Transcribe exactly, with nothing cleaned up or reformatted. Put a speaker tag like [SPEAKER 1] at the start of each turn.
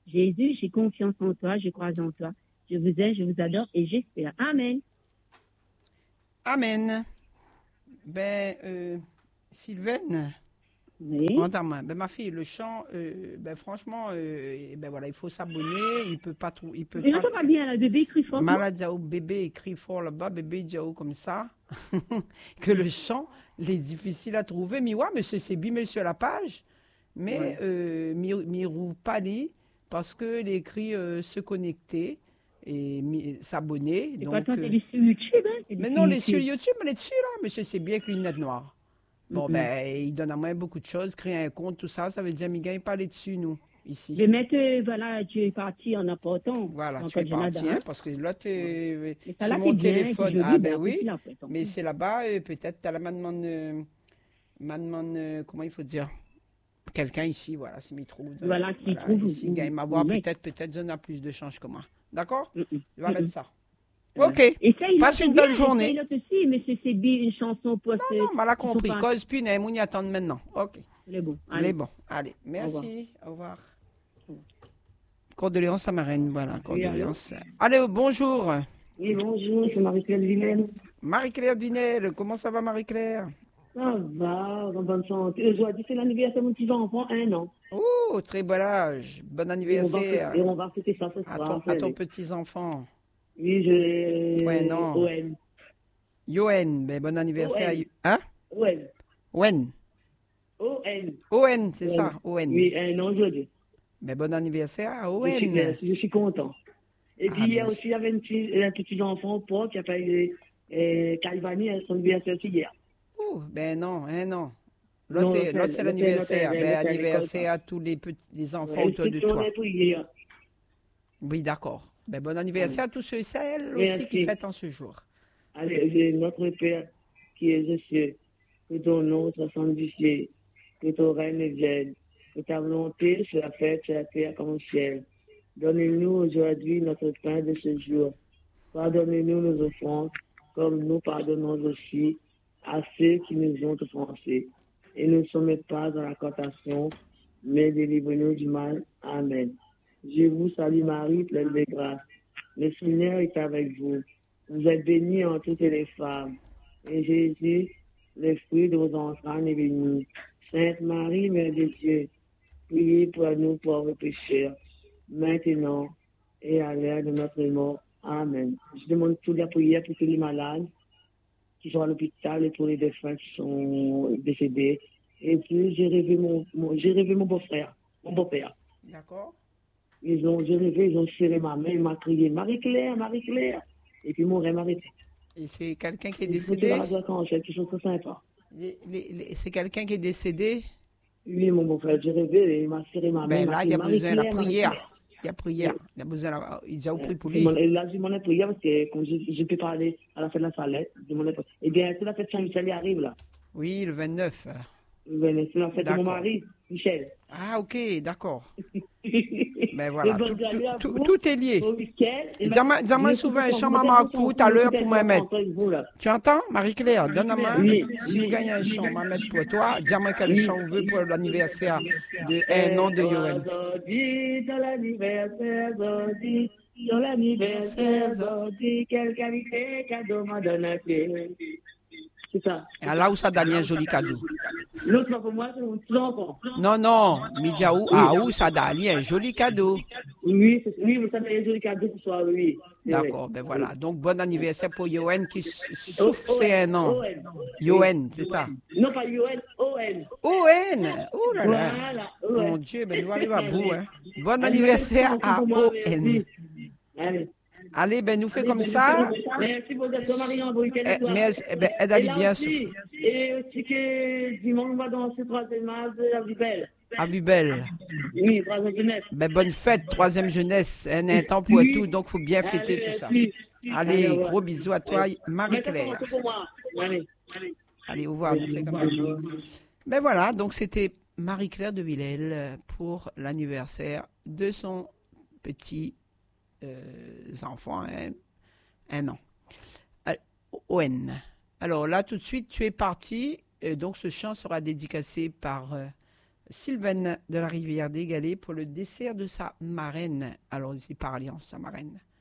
[SPEAKER 1] Jésus, j'ai confiance en toi, je crois en toi. Je vous aime, je vous adore et j'espère. Amen.
[SPEAKER 2] Amen. Ben, euh, Sylvaine,
[SPEAKER 1] Oui.
[SPEAKER 2] entends-moi. Ben, ma fille, le chant, euh, ben, franchement, euh, ben, voilà, il faut s'abonner. Il peut pas trop. Il peut
[SPEAKER 1] Je
[SPEAKER 2] pas.
[SPEAKER 1] n'entends pas bien, là, le bébé crie fort.
[SPEAKER 2] Malade Diao, bébé écrit fort là-bas, bébé Diao comme ça. Que le chant, il est difficile à trouver. Mais ouais, monsieur, c'est bien, monsieur, à la page. Mais,
[SPEAKER 1] Ouais.
[SPEAKER 2] euh, mi, mi roule pas li, parce que les écrit euh, se connecter et mi- s'abonner.
[SPEAKER 1] C'est
[SPEAKER 2] Donc,
[SPEAKER 1] pas toi,
[SPEAKER 2] euh,
[SPEAKER 1] t'es sur YouTube, hein? T'es
[SPEAKER 2] mais
[SPEAKER 1] sur
[SPEAKER 2] non, les sur
[SPEAKER 1] YouTube.
[SPEAKER 2] YouTube, on est dessus, là, monsieur, c'est bien avec lunettes noires. Bon,
[SPEAKER 1] Mm-mm.
[SPEAKER 2] ben, il donne à moi beaucoup de choses, créer un compte, tout ça, ça veut dire, Miguel, il parle dessus, nous, ici.
[SPEAKER 1] Je vais mettre, euh, voilà, tu es parti en apportant.
[SPEAKER 2] Voilà,
[SPEAKER 1] en
[SPEAKER 2] tu es
[SPEAKER 1] Côte Canada,
[SPEAKER 2] parti, hein,
[SPEAKER 1] hein.
[SPEAKER 2] parce que là, tu es
[SPEAKER 1] Mais ça,
[SPEAKER 2] sur
[SPEAKER 1] là,
[SPEAKER 2] mon
[SPEAKER 1] c'est bien, c'est
[SPEAKER 2] téléphone.
[SPEAKER 1] joli,
[SPEAKER 2] Ah,
[SPEAKER 1] ben
[SPEAKER 2] ben
[SPEAKER 1] après,
[SPEAKER 2] oui,
[SPEAKER 1] tu l'as fait.
[SPEAKER 2] mais c'est là-bas, euh, peut-être, tu as la demande, euh, ma demande, euh, comment il faut dire, quelqu'un ici, voilà, s'il m'y trouve. de-
[SPEAKER 1] Voilà, qui
[SPEAKER 2] voilà,
[SPEAKER 1] trouve.
[SPEAKER 2] ici, il gagne ma voix, peut-être, peut-être, je n'ai plus de change que moi. D'accord?
[SPEAKER 1] Mm-mm.
[SPEAKER 2] Je vais mettre
[SPEAKER 1] Mm-mm.
[SPEAKER 2] ça.
[SPEAKER 1] Voilà.
[SPEAKER 2] Ok,
[SPEAKER 1] Essaye
[SPEAKER 2] passe
[SPEAKER 1] l'autre
[SPEAKER 2] une
[SPEAKER 1] bien,
[SPEAKER 2] belle journée.
[SPEAKER 1] essaye l'autre aussi, mais c'est c'est bien une chanson pour ce.
[SPEAKER 2] Non, mal a
[SPEAKER 1] il faut
[SPEAKER 2] compris,
[SPEAKER 1] pas-
[SPEAKER 2] cause puis, on y attendre maintenant. Ok,
[SPEAKER 1] C'est bon.
[SPEAKER 2] allez,
[SPEAKER 1] Allez.
[SPEAKER 2] bon, allez,
[SPEAKER 1] revoir.
[SPEAKER 2] merci, au revoir. Condoléances à ma reine, voilà,
[SPEAKER 1] Oui, allô?
[SPEAKER 2] condoléances. Allez, bonjour.
[SPEAKER 1] Oui, bonjour, c'est Marie-Claire Vilaine.
[SPEAKER 2] Marie-Claire Dunel, comment ça va Marie-Claire?
[SPEAKER 1] Ça va, en bonne santé. Aujourd'hui, c'est l'anniversaire de mon petit enfant, un an.
[SPEAKER 2] Oh, très bon âge, bon
[SPEAKER 1] Et on va,
[SPEAKER 2] anniversaire
[SPEAKER 1] et on va fêter ça ce
[SPEAKER 2] à
[SPEAKER 1] soir.
[SPEAKER 2] ton, à ton petit-enfant.
[SPEAKER 1] Oui, je.
[SPEAKER 2] Ouais, non.
[SPEAKER 1] Owen.
[SPEAKER 2] Yoen, ben, bon anniversaire. à
[SPEAKER 1] Owen.
[SPEAKER 2] Yo- Hein?
[SPEAKER 1] Owen.
[SPEAKER 2] Wen.
[SPEAKER 1] Owen.
[SPEAKER 2] Owen, c'est
[SPEAKER 1] Owen.
[SPEAKER 2] ça, Owen.
[SPEAKER 1] Oui, un an aujourd'hui.
[SPEAKER 2] Ben, bon anniversaire à
[SPEAKER 1] Je suis,
[SPEAKER 2] Owen.
[SPEAKER 1] merci, je suis content. Et
[SPEAKER 2] Ah,
[SPEAKER 1] puis, il y a
[SPEAKER 2] bien
[SPEAKER 1] aussi, il y avait un petit, un petit enfant, Paul, qui a fait euh, Calvani à son anniversaire aussi hier.
[SPEAKER 2] Oh, ben non, hein, non.
[SPEAKER 1] Non,
[SPEAKER 2] L'autre, c'est-
[SPEAKER 1] l'hôtel,
[SPEAKER 2] l'autre, c'est
[SPEAKER 1] l'hôtel,
[SPEAKER 2] l'anniversaire.
[SPEAKER 1] l'hôtel,
[SPEAKER 2] Ben,
[SPEAKER 1] l'hôtel,
[SPEAKER 2] anniversaire
[SPEAKER 1] l'école,
[SPEAKER 2] à tous les, petits, les enfants
[SPEAKER 1] Ouais,
[SPEAKER 2] autour de
[SPEAKER 1] et puis, on
[SPEAKER 2] toi.
[SPEAKER 1] est prié.
[SPEAKER 2] Oui, d'accord. Ben, bon anniversaire à tous ceux et celles aussi
[SPEAKER 1] Merci.
[SPEAKER 2] qui fêtent en ce jour.
[SPEAKER 1] Allez, j'ai notre Père qui est aux cieux, que ton nom soit sanctifié, que ton règne vienne, que ta volonté soit faite sur la terre comme au ciel. Donne-nous aujourd'hui notre pain de ce jour. Pardonne-nous nos offenses, comme nous pardonnons aussi à ceux qui nous ont offensés. Et ne nous soumets pas dans la tentation, mais délivre-nous du mal. Amen. Je vous salue Marie, pleine de grâce. Le Seigneur est avec vous. Vous êtes bénie entre toutes les femmes. Et Jésus, le fruit de vos entrailles, est béni. Sainte Marie, Mère de Dieu, priez pour nous pauvres pécheurs, maintenant et à l'heure de notre mort. Amen. Je demande toute la prière pour tous les malades qui sont à l'hôpital et pour les défunts qui sont décédés. Et puis, j'ai rêvé mon, mon, j'ai rêvé mon beau-frère, mon beau-père.
[SPEAKER 2] D'accord?
[SPEAKER 1] Ils ont, j'ai rêvé, ils ont serré ma main, ils m'ont crié Marie-Claire, Marie-Claire. Et puis, mon rêve m'a arrêté.
[SPEAKER 2] Et c'est quelqu'un qui est
[SPEAKER 1] Ils sont
[SPEAKER 2] décédé?
[SPEAKER 1] la radio quand qui sont très sympas.
[SPEAKER 2] Les- les- les- C'est quelqu'un qui est décédé?
[SPEAKER 1] Oui, mon beau-frère, j'ai rêvé, il m'a serré ma main.
[SPEAKER 2] Ben
[SPEAKER 1] il m'a
[SPEAKER 2] là, il y a
[SPEAKER 1] crié,
[SPEAKER 2] besoin de la
[SPEAKER 1] Marie-Claire,
[SPEAKER 2] prière.
[SPEAKER 1] Marie-Claire.
[SPEAKER 2] Il y a prière. Il y a besoin de la... Ils ont pris pour
[SPEAKER 1] Je
[SPEAKER 2] lui.
[SPEAKER 1] m'en- Et là, je demande prière parce que comme je, je peux parler à la fête de la salette, je demande prière. Eh bien, c'est la fête de Saint-Michel qui arrive là.
[SPEAKER 2] Oui, le vingt-neuf.
[SPEAKER 1] C'est la fête de mon
[SPEAKER 2] D'accord.
[SPEAKER 1] mari, Michel.
[SPEAKER 2] Ah, ok, d'accord.
[SPEAKER 1] Ben
[SPEAKER 2] Ben voilà, tout, tout- tout- tout est lié.
[SPEAKER 1] Au week-end. Et
[SPEAKER 2] Dis-moi dis-moi souvent un chant, maman, pour tout à l'heure pour moi mettre. Tu entends, Marie-Claire? Donne-moi.
[SPEAKER 1] Oui,
[SPEAKER 2] Si vous
[SPEAKER 1] oui.
[SPEAKER 2] gagnez un chant, m'a mettre pour toi. Dis-moi quel chant vous voulez pour l'anniversaire de un an de Yoann.
[SPEAKER 1] Aujourd'hui, dans l'anniversaire, aujourd'hui, dans l'anniversaire, aujourd'hui, quelle qualité cadeau m'a donné. C'est ça.
[SPEAKER 2] Et là où ça donne un joli cadeau.
[SPEAKER 1] L'autre, pour moi, c'est mon petit enfant.
[SPEAKER 2] Non, non, Midiaou, ah, où ça donne un joli cadeau.
[SPEAKER 1] Oui, c'est- oui, vous savez, un joli cadeau ce soir, oui.
[SPEAKER 2] D'accord, ben voilà. Donc, bon anniversaire pour Yoann qui s-
[SPEAKER 1] O-
[SPEAKER 2] souffre, c'est un an.
[SPEAKER 1] O N.
[SPEAKER 2] Yoann, c'est ça.
[SPEAKER 1] Non, pas O N, O N.
[SPEAKER 2] O N, oh là là.
[SPEAKER 1] Voilà, O
[SPEAKER 2] Mon
[SPEAKER 1] N.
[SPEAKER 2] Dieu, ben nous arrivons à bout, hein. Bon anniversaire à O N.
[SPEAKER 1] Allez.
[SPEAKER 2] Allez, ben nous fait comme ça.
[SPEAKER 1] Merci pour votre mari en week-end.
[SPEAKER 2] Eh, mais elle, eh ben, elle
[SPEAKER 1] Et
[SPEAKER 2] allait
[SPEAKER 1] là
[SPEAKER 2] bien
[SPEAKER 1] aussi, et aussi que dimanche, on va danser troisième âge de la vie belle.
[SPEAKER 2] à Vibel.
[SPEAKER 1] Oui, troisième jeunesse.
[SPEAKER 2] Ben, bonne fête, troisième jeunesse. Un, un temps pour tout, donc faut bien fêter tout ça. Allez,
[SPEAKER 1] au revoir.
[SPEAKER 2] gros bisous à toi,
[SPEAKER 1] Mettez
[SPEAKER 2] Marie-Claire.
[SPEAKER 1] ça pour moi. Allez.
[SPEAKER 2] Allez, au revoir, nous fait comme ça. Ben voilà, donc c'était Marie-Claire de Villèle pour l'anniversaire de son petit euh, enfant, hein, un an. Euh, O N. Alors là, tout de suite, tu es parti. Et donc, ce chant sera dédicacé par euh, Sylvaine de la Rivière des Galets pour le dessert de sa marraine. Alors, ici par alliance, sa marraine.